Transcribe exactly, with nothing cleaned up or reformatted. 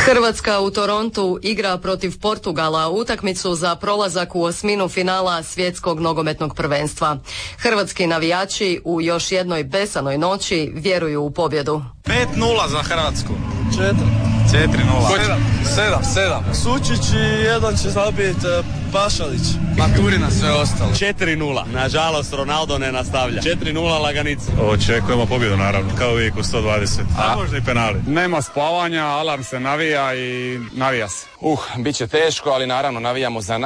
Hrvatska u Torontu igra protiv Portugala utakmicu za prolazak u osminu finala svjetskog nogometnog prvenstva. Hrvatski navijači u još jednoj besanoj noći vjeruju u pobjedu. pet nula za Hrvatsku. četiri. četiri nula. sedam, sedam. Sučić i jedan će zabiti uh, Pašalić. Maturina sve ostalo. četiri nula. Nažalost, Ronaldo ne nastavlja. četiri nula laganica. Očekujemo pobjedu, naravno, kao uvijek u sto dvadeset. A, a možda i penali. Nema spavanja, alarm se navija i navija se. Uh, bit će teško, ali naravno navijamo za